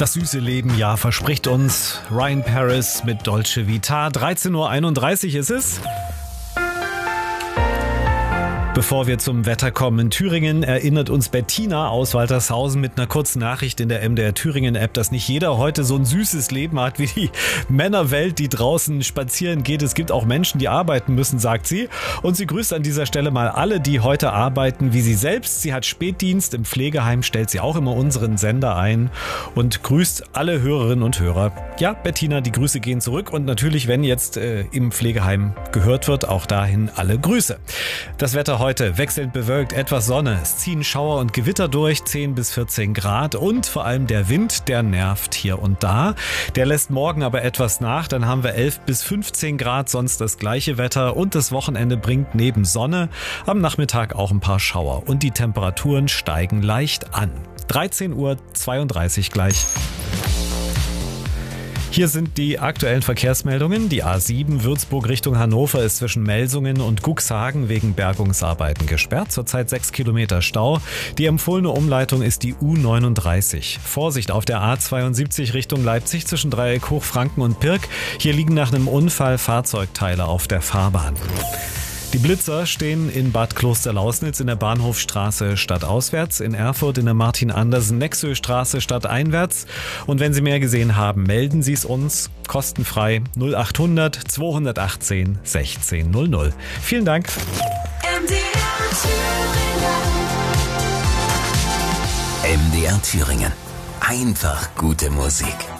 Das süße Leben, ja, verspricht uns Ryan Paris mit Dolce Vita. 13:31 Uhr ist es. Bevor wir zum Wetter kommen in Thüringen, erinnert uns Bettina aus Waltershausen mit einer kurzen Nachricht in der MDR Thüringen App, dass nicht jeder heute so ein süßes Leben hat wie die Männerwelt, die draußen spazieren geht. Es gibt auch Menschen, die arbeiten müssen, sagt sie. Und sie grüßt an dieser Stelle mal alle, die heute arbeiten, wie sie selbst. Sie hat Spätdienst im Pflegeheim, stellt sie auch immer unseren Sender ein und grüßt alle Hörerinnen und Hörer. Ja, Bettina, die Grüße gehen zurück und natürlich, wenn jetzt im Pflegeheim gehört wird, auch dahin alle Grüße. Das Wetter heute wechselnd bewölkt, etwas Sonne. Es ziehen Schauer und Gewitter durch, 10 bis 14 Grad und vor allem der Wind, der nervt hier und da. Der lässt morgen aber etwas nach, dann haben wir 11 bis 15 Grad, sonst das gleiche Wetter und das Wochenende bringt neben Sonne am Nachmittag auch ein paar Schauer und die Temperaturen steigen leicht an. 13:32 Uhr gleich. Hier sind die aktuellen Verkehrsmeldungen. Die A7 Würzburg Richtung Hannover ist zwischen Melsungen und Cuxhagen wegen Bergungsarbeiten gesperrt. Zurzeit 6 Kilometer Stau. Die empfohlene Umleitung ist die U39. Vorsicht auf der A72 Richtung Leipzig zwischen Dreieck Hochfranken und Pirk. Hier liegen nach einem Unfall Fahrzeugteile auf der Fahrbahn. Die Blitzer stehen in Bad Klosterlausnitz in der Bahnhofstraße stadtauswärts, in Erfurt in der Martin-Andersen-Nexö-Straße stadteinwärts. Und wenn Sie mehr gesehen haben, melden Sie es uns kostenfrei 0800 218 1600. Vielen Dank. MDR Thüringen. Einfach gute Musik.